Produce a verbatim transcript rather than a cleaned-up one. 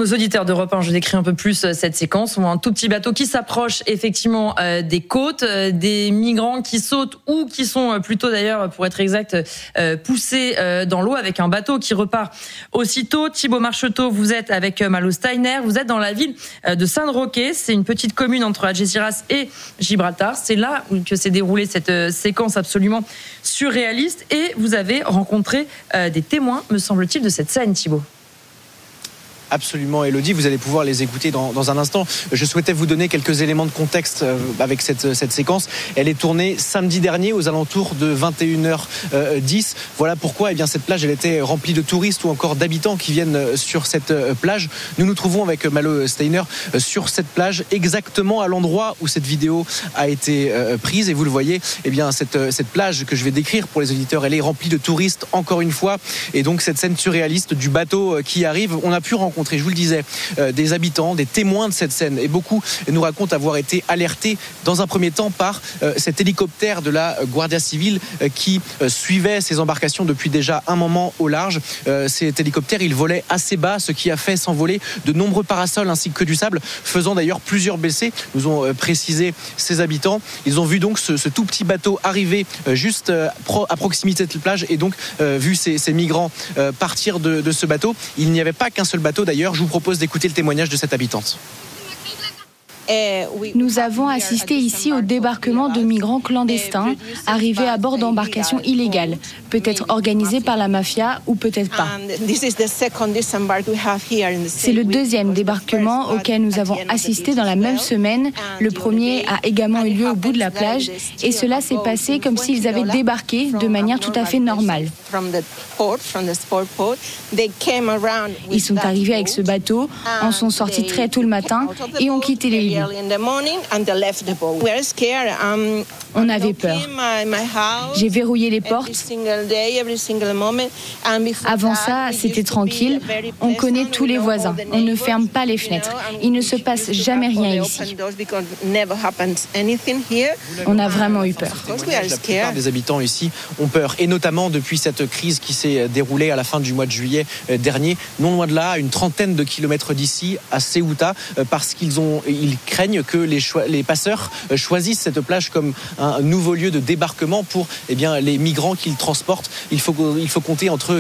nos auditeurs d'Europe un, je décris un peu plus cette séquence. On voit un tout petit bateau qui s'approche effectivement euh, des côtes, euh, des migrants qui sautent ou qui sont plutôt d'ailleurs, pour être exact, euh, poussés euh, dans l'eau avec un bateau qui repart aussitôt. Thibaut Marcheteau, vous êtes avec Malo Steiner, vous êtes dans la ville de San Roque. C'est une petite commune entre Algeciras et Gibraltar. C'est là que s'est déroulée cette euh, séquence absolument surréaliste et vous avez rencontré euh, des témoins, me semble-t-il, de cette scène, Thibaut. Absolument, Elodie, vous allez pouvoir les écouter dans, dans un instant. Je souhaitais vous donner quelques éléments de contexte avec cette, cette séquence. Elle est tournée samedi dernier aux alentours de vingt et une heures dix. Voilà pourquoi eh bien, cette plage elle était remplie de touristes ou encore d'habitants qui viennent sur cette plage. Nous nous trouvons avec Malo Steiner sur cette plage, exactement à l'endroit où cette vidéo a été prise. Et vous le voyez, eh bien, cette, cette plage que je vais décrire pour les auditeurs, elle est remplie de touristes encore une fois. Et donc cette scène surréaliste du bateau qui arrive, on a pu rencontrer, je vous le disais, euh, des habitants, des témoins de cette scène. Et beaucoup nous racontent avoir été alertés dans un premier temps par euh, cet hélicoptère de la Guardia Civile euh, qui euh, suivait ces embarcations depuis déjà un moment au large. Euh, cet hélicoptère, il volait assez bas, ce qui a fait s'envoler de nombreux parasols ainsi que du sable, faisant d'ailleurs plusieurs blessés, nous ont euh, précisé ces habitants. Ils ont vu donc ce, ce tout petit bateau arriver euh, juste euh, pro, à proximité de cette plage et donc euh, vu ces, ces migrants euh, partir de, de ce bateau. Il n'y avait pas qu'un seul bateau d'ailleurs. Je vous propose d'écouter le témoignage de cette habitante. Nous avons assisté ici au débarquement de migrants clandestins arrivés à bord d'embarcations illégales, peut-être organisées par la mafia ou peut-être pas. C'est le deuxième débarquement auquel nous avons assisté dans la même semaine. Le premier a également eu lieu au bout de la plage et cela s'est passé comme s'ils avaient débarqué de manière tout à fait normale. Ils sont arrivés avec ce bateau, en sont sortis très tôt le matin et ont quitté les lieux. On avait peur. J'ai verrouillé les portes. Avant ça, c'était tranquille. On connaît tous les voisins. On ne ferme pas les fenêtres. Il ne se passe jamais rien ici. On a vraiment eu peur. La plupart des habitants ici ont peur, et notamment depuis cette crise qui s'est déroulée à la fin du mois de juillet dernier, non loin de là, une trentaine de kilomètres d'ici, à Ceuta, parce qu'ils ont, ils craignent que les, cho- les passeurs choisissent cette plage comme un nouveau lieu de débarquement pour eh bien, les migrants qu'ils transportent. Il faut, il faut compter entre